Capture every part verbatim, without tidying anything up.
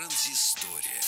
Транзистория.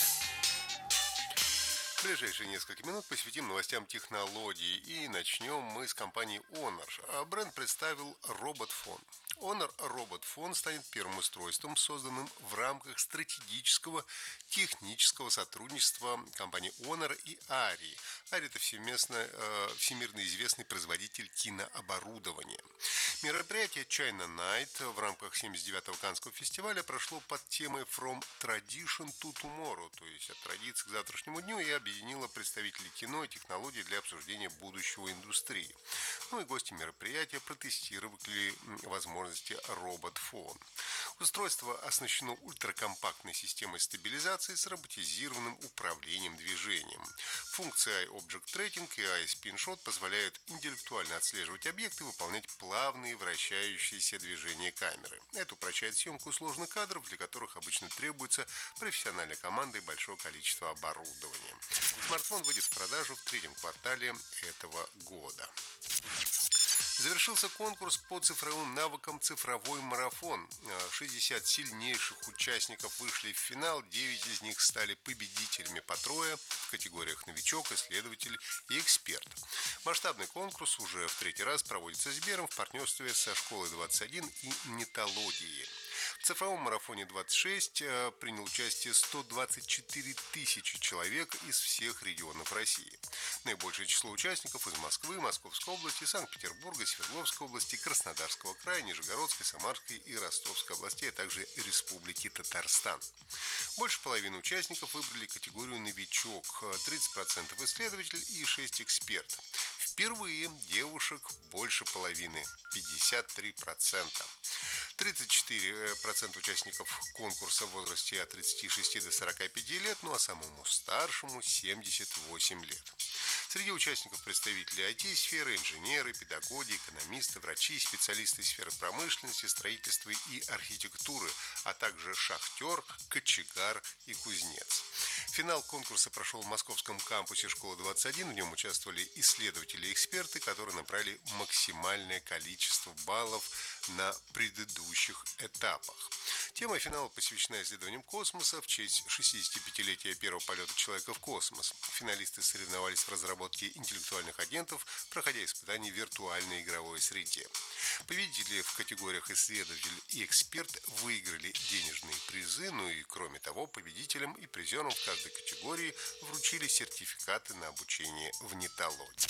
В ближайшие несколько минут посвятим новостям технологий. И начнем мы с компании Honor. Бренд представил робот-фон. Honor Robot Phone станет первым устройством, созданным в рамках стратегического технического сотрудничества компаний Honor и Arri. Arri – это всеместно, э, всемирно известный производитель кинооборудования. Мероприятие China Night в рамках семьдесят девятого Каннского фестиваля прошло под темой From Tradition to Tomorrow, то есть от традиции к завтрашнему дню, и объединило представителей кино и технологий для обсуждения будущего индустрии. Ну и гости мероприятия протестировали возможности робот-фон. Устройство оснащено ультракомпактной системой стабилизации с роботизированным управлением движением. Функция Object Tracking и Eye Spin Shot позволяют интеллектуально отслеживать объекты и выполнять плавные вращающиеся движения камеры. Это упрощает съемку сложных кадров, для которых обычно требуется профессиональная команда и большое количество оборудования. Смартфон выйдет в продажу в третьем квартале этого года. Завершился конкурс по цифровым навыкам «Цифровой марафон». шестьдесят сильнейших участников вышли в финал, девять из них стали победителями по трое в категориях «Новичок», «Исследователь» и «Эксперт». Масштабный конкурс уже в третий раз проводится Сбером в партнерстве со «Школой двадцать один» и «Нетологией». В цифровом марафоне двадцать шесть принял участие сто двадцать четыре тысячи человек из всех регионов России. Наибольшее число участников из Москвы, Московской области, Санкт-Петербурга, Свердловской области, Краснодарского края, Нижегородской, Самарской и Ростовской областей, а также Республики Татарстан. Больше половины участников выбрали категорию «Новичок», тридцать процентов исследователь и шесть процентов эксперт. Впервые девушек больше половины, пятьдесят три процента. тридцать четыре процента участников конкурса в возрасте от тридцати шести до сорока пяти лет, ну а самому старшему семьдесят восемь лет. Среди участников представители ай ти-сферы, инженеры, педагоги, экономисты, врачи, специалисты сферы промышленности, строительства и архитектуры, а также шахтер, кочегар и кузнец. Финал конкурса прошел в московском кампусе «Школа двадцать один». В нем участвовали исследователи и эксперты, которые набрали максимальное количество баллов на предыдущих этапах. Тема финала посвящена исследованиям космоса в честь шестидесятипятилетия первого полета человека в космос. Финалисты соревновались в разработке интеллектуальных агентов, проходя испытания в виртуальной игровой среде. Победители в категориях «Исследователь» и «Эксперт» выиграли денежные призы, ну и кроме того, победителям и призерам в каждой категории вручили сертификаты на обучение в нетологии.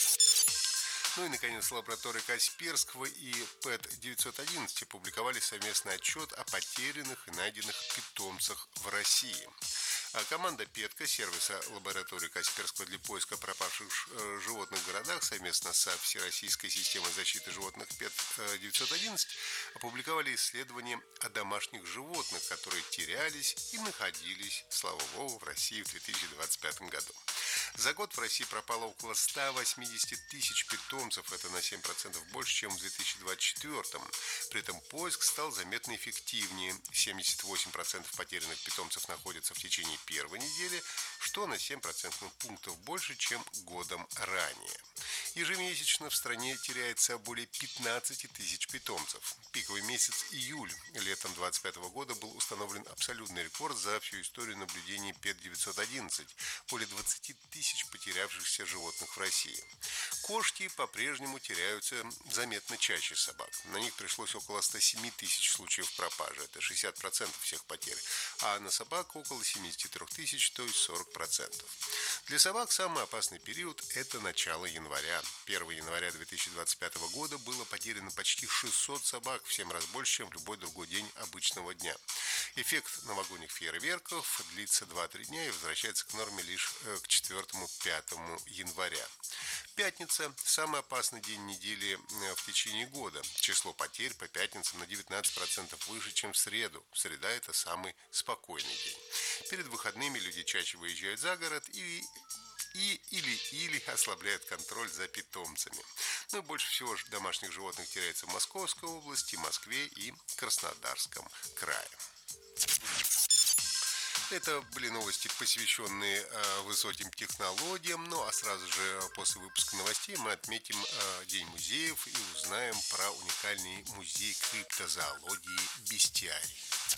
Ну и, наконец, лаборатория Касперского и пэт девятьсот одиннадцать опубликовали совместный отчет о потерянных и найденных питомцах в России. А команда «Петка» сервиса лаборатории Касперского для поиска пропавших животных в городах совместно со Всероссийской системой защиты животных пэт девятьсот одиннадцать опубликовали исследование о домашних животных, которые терялись и находились, слава богу, в России в две тысячи двадцать пятом году. За год в России пропало около ста восьмидесяти тысяч питомцев, это на семь процентов больше, чем в две тысячи двадцать четвёртом. При этом поиск стал заметно эффективнее. семьдесят восемь процентов потерянных питомцев находятся в течение первой недели, что на семь процентных пунктов больше, чем годом ранее. Ежемесячно в стране теряется более пятнадцати тысяч питомцев. Пиковый месяц июль летом двадцать пятого года был установлен абсолютный рекорд за всю историю наблюдений пэт девятьсот одиннадцать – более двадцати тысяч потерявшихся животных в России. Кошки по-прежнему теряются заметно чаще собак. На них пришлось около ста семи тысяч случаев пропажи, это шестьдесят процентов всех потерь, а на собак около семидесяти трёх тысяч, то есть сорок процентов. Для собак самый опасный период – это начало января. первого января две тысячи двадцать пятого года было потеряно почти шестьсот собак, в семь раз больше, чем в любой другой день обычного дня. Эффект новогодних фейерверков длится два-три дня и возвращается к норме лишь к четвёртому-пятому января. Пятница – самый опасный день недели в течение года. Число потерь по пятницам на девятнадцать процентов выше, чем в среду. Среда – это самый спокойный день. Перед выходными люди чаще выезжают за город и и или-или ослабляют контроль за питомцами. Но больше всего домашних животных теряется в Московской области, Москве и Краснодарском крае. Это были новости, посвященные э, высоким технологиям. Ну а сразу же после выпуска новостей мы отметим э, День музеев и узнаем про уникальный музей криптозоологии «Бестиарий».